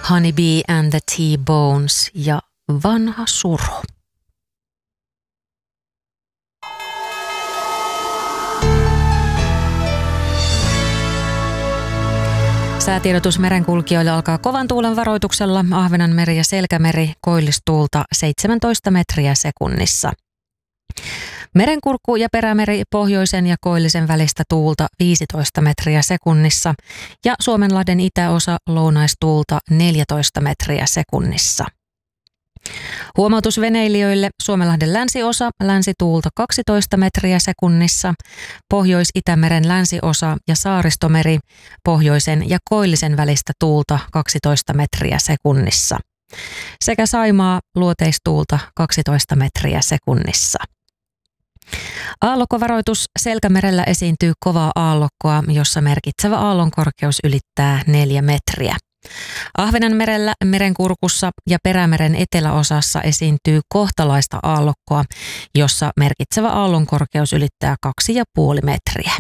Honeybee and the T-Bones ja Vanha suru. Säätiedotus merenkulkijoille alkaa kovan tuulen varoituksella. Ahvenanmeri ja Selkämeri koillistuulta 17 metriä sekunnissa. Merenkurkku ja Perämeri pohjoisen ja koillisen välistä tuulta 15 metriä sekunnissa ja Suomenlahden itäosa lounaistuulta 14 metriä sekunnissa. Huomautus veneilijöille: Suomenlahden länsiosa länsituulta 12 metriä sekunnissa, Pohjois-Itämeren länsiosa ja Saaristomeri pohjoisen ja koillisen välistä tuulta 12 metriä sekunnissa sekä Saimaa luoteistuulta 12 metriä sekunnissa. Aallokkovaroitus: Selkämerellä esiintyy kovaa aallokkoa, jossa merkitsevä aallonkorkeus ylittää 4 metriä. Ahvenanmerellä, Merenkurkussa ja Perämeren eteläosassa esiintyy kohtalaista aallokkoa, jossa merkitsevä aallonkorkeus ylittää 2,5 metriä.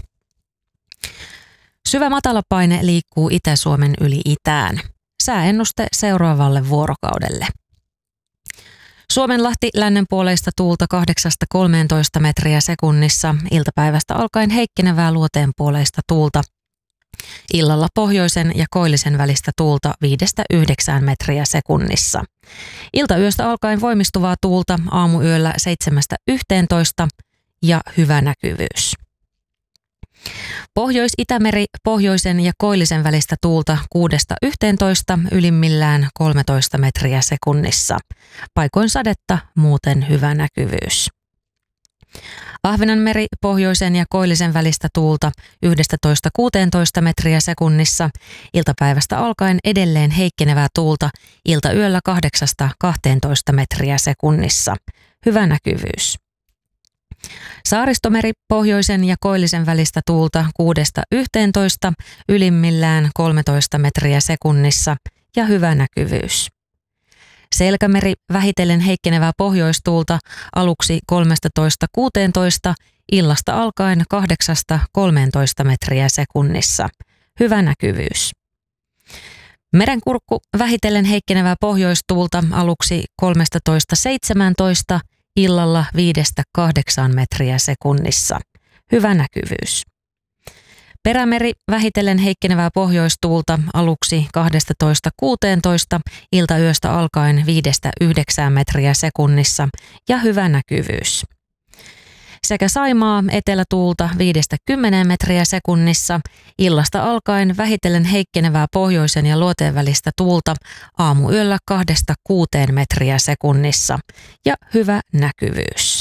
Syvä matalapaine liikkuu Itä-Suomen yli itään. Sääennuste seuraavalle vuorokaudelle. Suomenlahti lännenpuoleista tuulta 8-13 metriä sekunnissa, iltapäivästä alkaen heikkenevää luoteenpuoleista tuulta. Illalla pohjoisen ja koillisen välistä tuulta 5-9 metriä sekunnissa. Iltayöstä alkaen voimistuvaa tuulta, aamuyöllä 7-11 ja hyvä näkyvyys. Pohjois-Itämeri pohjoisen ja koillisen välistä tuulta 6-11, ylimmillään 13 metriä sekunnissa. Paikoin sadetta, muuten hyvä näkyvyys. Ahvenanmeri pohjoisen ja koillisen välistä tuulta 11-16 metriä sekunnissa, iltapäivästä alkaen edelleen heikkenevää tuulta, iltayöllä 8-12 metriä sekunnissa. Hyvä näkyvyys. Saaristomeri pohjoisen ja koillisen välistä tuulta 6-11, ylimmillään 13 metriä sekunnissa ja hyvä näkyvyys. Selkämeri vähitellen heikkenevää pohjoistuulta aluksi 13-16, illasta alkaen 8-13 metriä sekunnissa. Hyvä näkyvyys. Merenkurkku vähitellen heikkenevää pohjoistuulta aluksi 13-17, illalla 5-8 metriä sekunnissa. Hyvä näkyvyys. Perämeri vähitellen heikkenevää pohjoistuulta aluksi 12-16, iltayöstä alkaen 5-9 metriä sekunnissa ja hyvä näkyvyys. Sekä Saimaa etelätuulta 5-10 metriä sekunnissa, illasta alkaen vähitellen heikkenevää pohjoisen ja luoteen välistä tuulta, aamuyöllä 2-6 metriä sekunnissa ja hyvä näkyvyys.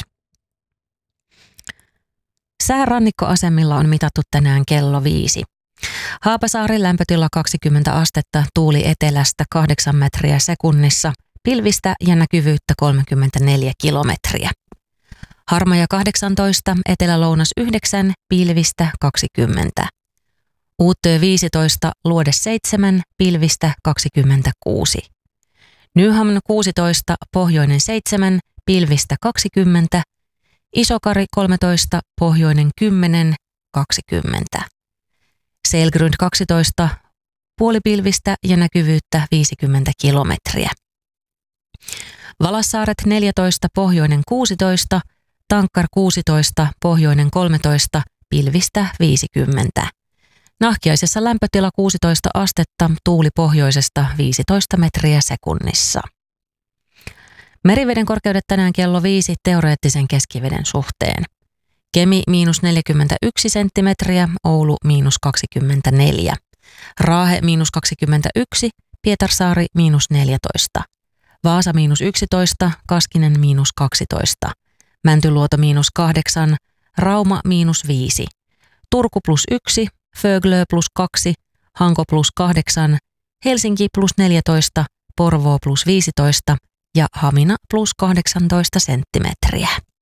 Sää rannikkoasemilla on mitattu tänään kello 5. Haapasaari lämpötila 20 astetta, tuuli etelästä 8 metriä sekunnissa, pilvistä ja näkyvyyttä 34 kilometriä. Harmaja 18, etelä-lounas 9, pilvistä 20. Uuttöö 15, luode 7, pilvistä 26. Nyhamn 16, pohjoinen 7, pilvistä 20. Isokari 13, pohjoinen 10, 20. Selgrund 12, puolipilvistä ja näkyvyyttä 50 kilometriä. Valassaaret 14, pohjoinen 16, Tankkar 16, pohjoinen 13, pilvistä 50. Nahkiaisessa lämpötila 16 astetta, tuuli pohjoisesta 15 metriä sekunnissa. Meriveden korkeudet tänään kello 5 teoreettisen keskiveden suhteen. Kemi -41 senttimetriä, Oulu -24. Raahe -21, Pietarsaari -14. Vaasa -11, Kaskinen -12. Mäntyluoto -8, Rauma -5. Turku +1, Föglö +2, Hanko +8, Helsinki +14, Porvoo +15 ja Hamina +18 senttimetriä.